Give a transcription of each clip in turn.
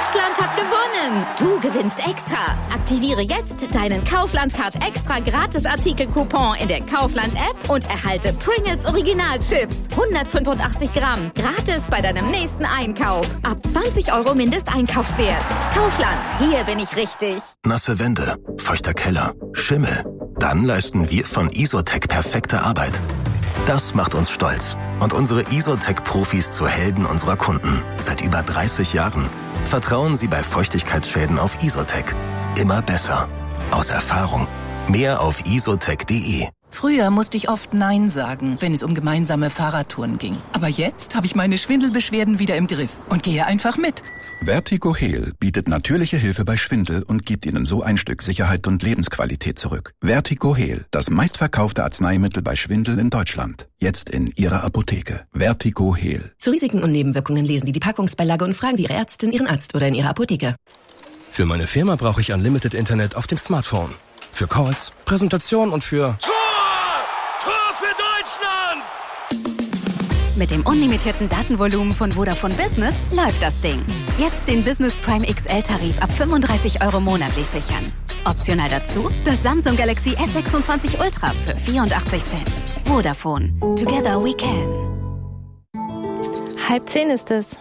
Deutschland hat gewonnen! Du gewinnst extra! Aktiviere jetzt deinen Kaufland-Card extra Gratis-Artikel-Coupon in der Kaufland-App und erhalte Pringles Original-Chips. 185 Gramm. Gratis bei deinem nächsten Einkauf. Ab 20 € Mindesteinkaufswert. Kaufland, hier bin ich richtig. Nasse Wände, feuchter Keller, Schimmel. Dann leisten wir von Isotec perfekte Arbeit. Das macht uns stolz und unsere Isotec-Profis zu Helden unserer Kunden. Seit über 30 Jahren. Vertrauen Sie bei Feuchtigkeitsschäden auf Isotec. Immer besser. Aus Erfahrung. Mehr auf isotec.de. Früher musste ich oft Nein sagen, wenn es um gemeinsame Fahrradtouren ging. Aber jetzt habe ich meine Schwindelbeschwerden wieder im Griff und gehe einfach mit. Vertigo-Heal bietet natürliche Hilfe bei Schwindel und gibt Ihnen so ein Stück Sicherheit und Lebensqualität zurück. Vertigo-Heal, das meistverkaufte Arzneimittel bei Schwindel in Deutschland. Jetzt in Ihrer Apotheke. Vertigo-Heal. Zu Risiken und Nebenwirkungen lesen Sie die Packungsbeilage und fragen Sie Ihre Ärztin, Ihren Arzt oder in Ihrer Apotheke. Für meine Firma brauche ich Unlimited Internet auf dem Smartphone. Für Calls, Präsentation und für... Tor für Deutschland! Mit dem unlimitierten Datenvolumen von Vodafone Business läuft das Ding. Jetzt den Business Prime XL-Tarif ab 35 € monatlich sichern. Optional dazu das Samsung Galaxy S26 Ultra für 84 Cent. Vodafone. Together we can. 9:30 ist es.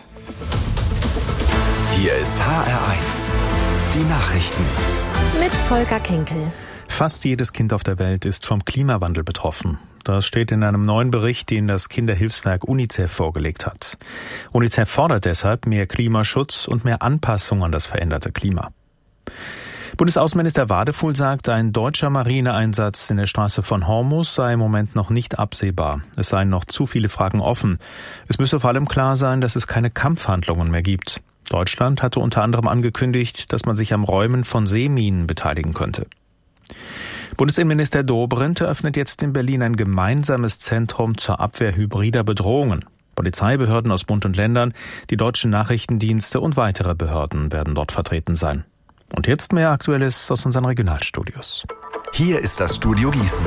Hier ist HR1. Die Nachrichten. Mit Volker Kinkel. Fast jedes Kind auf der Welt ist vom Klimawandel betroffen. Das steht in einem neuen Bericht, den das Kinderhilfswerk UNICEF vorgelegt hat. UNICEF fordert deshalb mehr Klimaschutz und mehr Anpassung an das veränderte Klima. Bundesaußenminister Wadefuhl sagt, ein deutscher Marineeinsatz in der Straße von Hormuz sei im Moment noch nicht absehbar. Es seien noch zu viele Fragen offen. Es müsse vor allem klar sein, dass es keine Kampfhandlungen mehr gibt. Deutschland hatte unter anderem angekündigt, dass man sich am Räumen von Seeminen beteiligen könnte. Bundesinnenminister Dobrindt eröffnet jetzt in Berlin ein gemeinsames Zentrum zur Abwehr hybrider Bedrohungen. Polizeibehörden aus Bund und Ländern, die deutschen Nachrichtendienste und weitere Behörden werden dort vertreten sein. Und jetzt mehr Aktuelles aus unseren Regionalstudios. Hier ist das Studio Gießen.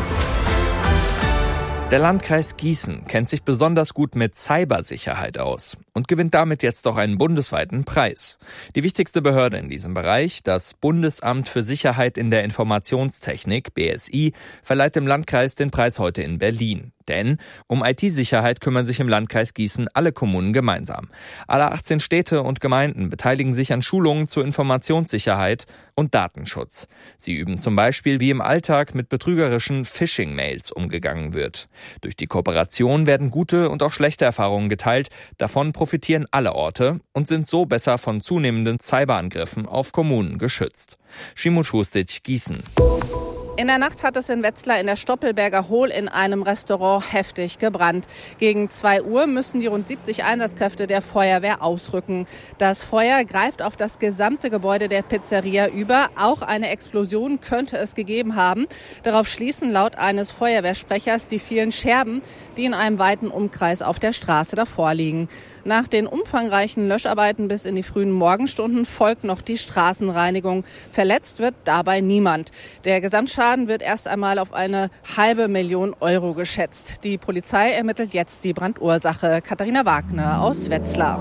Der Landkreis Gießen kennt sich besonders gut mit Cybersicherheit aus und gewinnt damit jetzt auch einen bundesweiten Preis. Die wichtigste Behörde in diesem Bereich, das Bundesamt für Sicherheit in der Informationstechnik, BSI, verleiht dem Landkreis den Preis heute in Berlin. Denn um IT-Sicherheit kümmern sich im Landkreis Gießen alle Kommunen gemeinsam. Alle 18 Städte und Gemeinden beteiligen sich an Schulungen zur Informationssicherheit und Datenschutz. Sie üben zum Beispiel, wie im Alltag mit betrügerischen Phishing-Mails umgegangen wird. Durch die Kooperation werden gute und auch schlechte Erfahrungen geteilt. Davon profitieren alle Orte und sind so besser von zunehmenden Cyberangriffen auf Kommunen geschützt. Shimut Hustic, Gießen. In der Nacht hat es in Wetzlar in der Stoppelberger Hohl in einem Restaurant heftig gebrannt. Gegen 2 Uhr müssen die rund 70 Einsatzkräfte der Feuerwehr ausrücken. Das Feuer greift auf das gesamte Gebäude der Pizzeria über. Auch eine Explosion könnte es gegeben haben. Darauf schließen laut eines Feuerwehrsprechers die vielen Scherben, die in einem weiten Umkreis auf der Straße davor liegen. Nach den umfangreichen Löscharbeiten bis in die frühen Morgenstunden folgt noch die Straßenreinigung. Verletzt wird dabei niemand. Der Gesamtschaden wird erst einmal auf eine $500.000 € geschätzt. Die Polizei ermittelt jetzt die Brandursache. Katharina Wagner aus Wetzlar.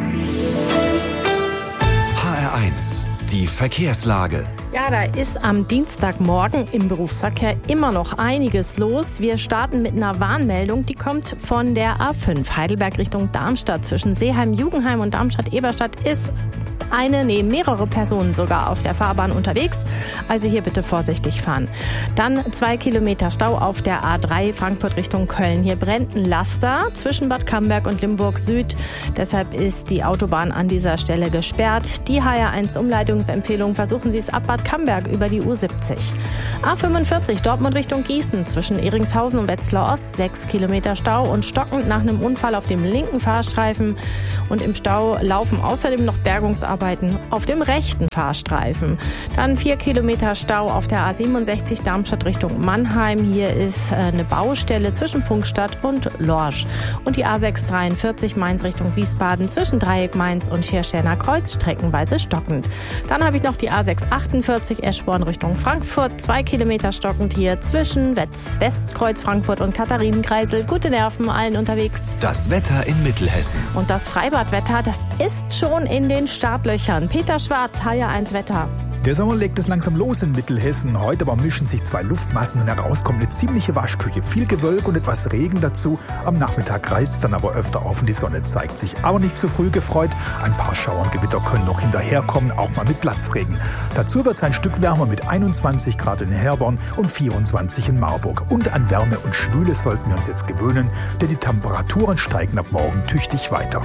HR1, die Verkehrslage. Ja, da ist am Dienstagmorgen im Berufsverkehr immer noch einiges los. Wir starten mit einer Warnmeldung, die kommt von der A5 Heidelberg Richtung Darmstadt. Zwischen Seeheim-Jugendheim und Darmstadt-Eberstadt ist mehrere Personen sogar auf der Fahrbahn unterwegs. Also hier bitte vorsichtig fahren. Dann 2 Kilometer Stau auf der A3 Frankfurt Richtung Köln. Hier brennt ein Laster zwischen Bad Camberg und Limburg Süd. Deshalb ist die Autobahn an dieser Stelle gesperrt. Die HR1 Umleitungsempfehlung: versuchen Sie es ab Bad Camberg über die U70. A45 Dortmund Richtung Gießen zwischen Ehringshausen und Wetzlar Ost. 6 Kilometer Stau und stockend nach einem Unfall auf dem linken Fahrstreifen. Und im Stau laufen außerdem noch Bergungsarbeiten auf dem rechten Fahrstreifen. Dann 4 Kilometer Stau auf der A67 Darmstadt Richtung Mannheim. Hier ist eine Baustelle zwischen Pfungstadt und Lorsch. Und die A643 Mainz Richtung Wiesbaden zwischen Dreieck Mainz und Schiersterner Kreuz streckenweise stockend. Dann habe ich noch die A648 Eschborn Richtung Frankfurt. 2 Kilometer stockend hier zwischen Westkreuz Frankfurt und Katharinenkreisel. Gute Nerven allen unterwegs. Das Wetter in Mittelhessen. Und das Freibadwetter, das ist schon in den Startlöchern. Startlöchern. Peter Schwarz, HR1 Wetter. Der Sommer legt es langsam los in Mittelhessen. Heute aber mischen sich zwei Luftmassen und heraus kommt eine ziemliche Waschküche. Viel Gewölk und etwas Regen dazu. Am Nachmittag reißt es dann aber öfter auf und die Sonne zeigt sich. Aber nicht zu früh gefreut. Ein paar Schauer und Gewitter können noch hinterherkommen, auch mal mit Platzregen. Dazu wird es ein Stück wärmer mit 21 Grad in Herborn und 24 in Marburg. Und an Wärme und Schwüle sollten wir uns jetzt gewöhnen, denn die Temperaturen steigen ab morgen tüchtig weiter.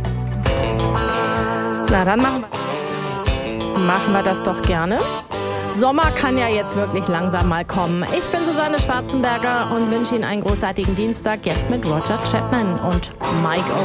Na, dann machen wir das doch gerne. Sommer kann ja jetzt wirklich langsam mal kommen. Ich bin Susanne Schwarzenberger und wünsche Ihnen einen großartigen Dienstag jetzt mit Roger Chapman und Mike O.